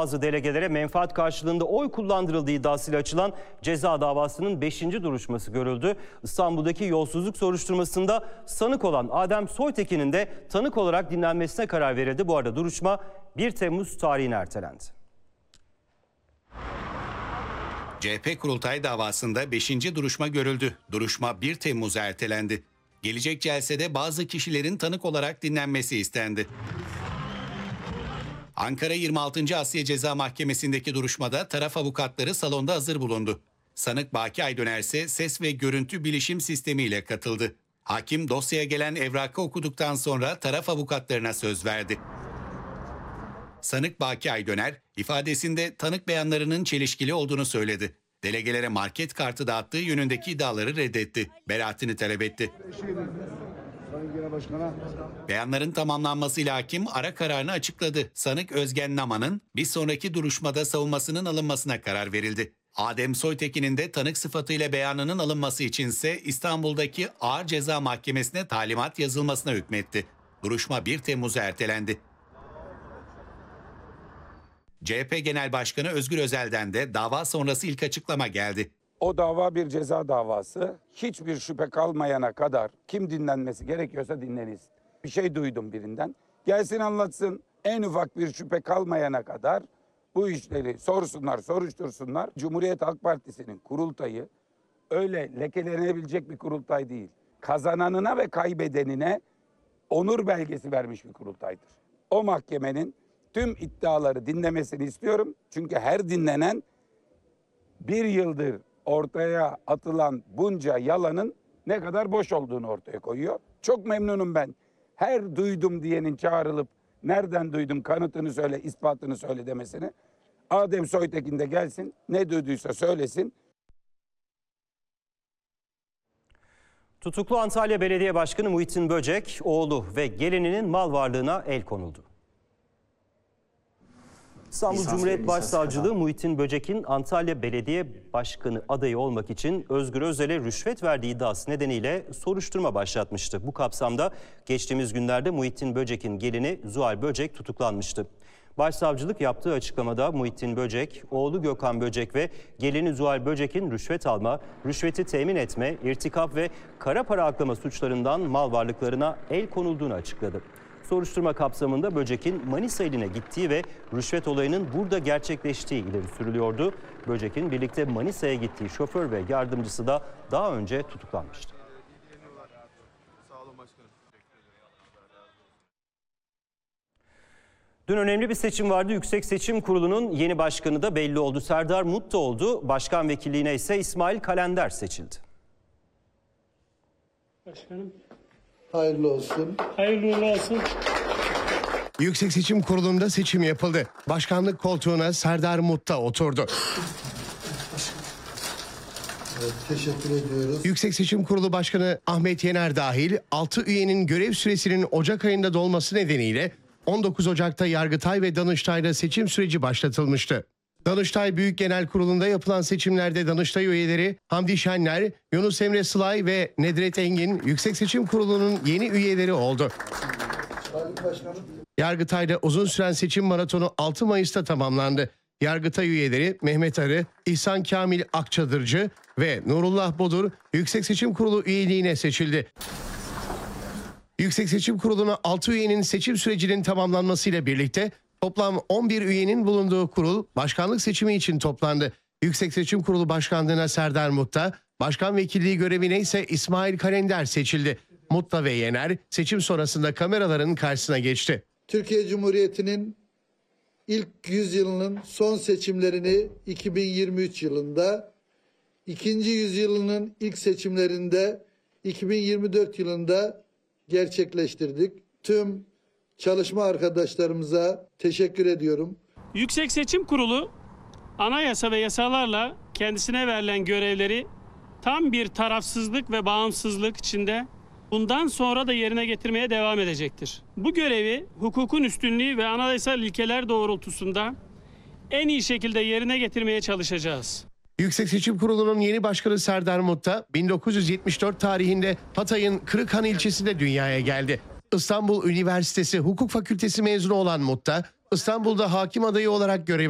bazı delegelere menfaat karşılığında oy kullandırıldığı iddiasıyla açılan ceza davasının 5. duruşması görüldü. İstanbul'daki yolsuzluk soruşturmasında sanık olan Adem Soytekin'in de tanık olarak dinlenmesine karar verildi. Bu arada duruşma 1 Temmuz tarihine ertelendi. CHP kurultay davasında 5. duruşma görüldü. Duruşma 1 Temmuz'a ertelendi. Gelecek celsede bazı kişilerin tanık olarak dinlenmesi istendi. Ankara 26. Asliye Ceza Mahkemesi'ndeki duruşmada taraf avukatları salonda hazır bulundu. Sanık Baki Aydöner ise ses ve görüntü bilişim sistemiyle katıldı. Hakim dosyaya gelen evrakı okuduktan sonra taraf avukatlarına söz verdi. Sanık Baki Aydöner ifadesinde tanık beyanlarının çelişkili olduğunu söyledi. Delegelere market kartı dağıttığı yönündeki iddiaları reddetti. Beraatini talep etti. Beyanların tamamlanmasıyla hakim ara kararını açıkladı. Sanık Özgen Naman'ın bir sonraki duruşmada savunmasının alınmasına karar verildi. Adem Soytekin'in de tanık sıfatıyla beyanının alınması içinse İstanbul'daki Ağır Ceza Mahkemesi'ne talimat yazılmasına hükmetti. Duruşma 1 Temmuz'a ertelendi. CHP Genel Başkanı Özgür Özel'den de dava sonrası ilk açıklama geldi. O dava bir ceza davası. Hiçbir şüphe kalmayana kadar kim dinlenmesi gerekiyorsa dinlenilsin. Bir şey duydum birinden. Gelsin anlatsın. En ufak bir şüphe kalmayana kadar bu işleri sorsunlar, soruştursunlar. Cumhuriyet Halk Partisi'nin kurultayı öyle lekelenebilecek bir kurultay değil. Kazananına ve kaybedenine onur belgesi vermiş bir kurultaydır. O mahkemenin tüm iddiaları dinlemesini istiyorum. Çünkü her dinlenen bir yıldır ortaya atılan bunca yalanın ne kadar boş olduğunu ortaya koyuyor. Çok memnunum ben. Her duydum diyenin çağrılıp nereden duydum kanıtını söyle, ispatını söyle demesini. Adem Soytekin de gelsin, ne duyduysa söylesin. Tutuklu Antalya Belediye Başkanı Muhittin Böcek, oğlu ve gelininin mal varlığına el konuldu. İstanbul Cumhuriyet Başsavcılığı Muhittin Böcek'in Antalya Belediye Başkanı adayı olmak için Özgür Özel'e rüşvet verdiği iddiası nedeniyle soruşturma başlatmıştı. Bu kapsamda geçtiğimiz günlerde Muhittin Böcek'in gelini Zuhal Böcek tutuklanmıştı. Başsavcılık yaptığı açıklamada Muhittin Böcek, oğlu Gökhan Böcek ve gelini Zuhal Böcek'in rüşvet alma, rüşveti temin etme, irtikap ve kara para aklama suçlarından mal varlıklarına el konulduğunu açıkladı. Soruşturma kapsamında Böcek'in Manisa iline gittiği ve rüşvet olayının burada gerçekleştiği ileri sürülüyordu. Böcek'in birlikte Manisa'ya gittiği şoför ve yardımcısı da daha önce tutuklanmıştı. Dün önemli bir seçim vardı. Yüksek Seçim Kurulu'nun yeni başkanı da belli oldu. Serdar Mutlu oldu. Başkan vekilliğine ise İsmail Kalender seçildi. Başkanım. Hayırlı olsun. Hayırlı olsun. Yüksek Seçim Kurulu'nda seçim yapıldı. Başkanlık koltuğuna Serdar Mutlu oturdu. Evet, teşekkür ediyoruz. Yüksek Seçim Kurulu Başkanı Ahmet Yener dahil 6 üyenin görev süresinin Ocak ayında dolması nedeniyle 19 Ocak'ta Yargıtay ve Danıştay'da seçim süreci başlatılmıştı. Danıştay Büyük Genel Kurulu'nda yapılan seçimlerde Danıştay üyeleri Hamdi Şenler, Yunus Emre Sılay ve Nedret Engin Yüksek Seçim Kurulu'nun yeni üyeleri oldu. Yargıtay'da uzun süren seçim maratonu 6 Mayıs'ta tamamlandı. Yargıtay üyeleri Mehmet Arı, İhsan Kamil Akçadırcı ve Nurullah Bodur Yüksek Seçim Kurulu üyeliğine seçildi. Yüksek Seçim Kurulu'na 6 üyenin seçim sürecinin tamamlanmasıyla birlikte toplam 11 üyenin bulunduğu kurul başkanlık seçimi için toplandı. Yüksek Seçim Kurulu Başkanlığı'na Serdar Mutlu, başkan vekilliği görevine ise İsmail Kalender seçildi. Mutlu ve Yener seçim sonrasında kameraların karşısına geçti. Türkiye Cumhuriyeti'nin ilk 100 yılının son seçimlerini 2023 yılında, ikinci yüzyılının ilk seçimlerinde 2024 yılında gerçekleştirdik. Tüm çalışma arkadaşlarımıza teşekkür ediyorum. Yüksek Seçim Kurulu anayasa ve yasalarla kendisine verilen görevleri tam bir tarafsızlık ve bağımsızlık içinde bundan sonra da yerine getirmeye devam edecektir. Bu görevi hukukun üstünlüğü ve anayasal ilkeler doğrultusunda en iyi şekilde yerine getirmeye çalışacağız. Yüksek Seçim Kurulu'nun yeni başkanı Serdar Mutlu 1974 tarihinde Hatay'ın Kırıkhan ilçesinde dünyaya geldi. İstanbul Üniversitesi Hukuk Fakültesi mezunu olan Mutlu, İstanbul'da hakim adayı olarak görev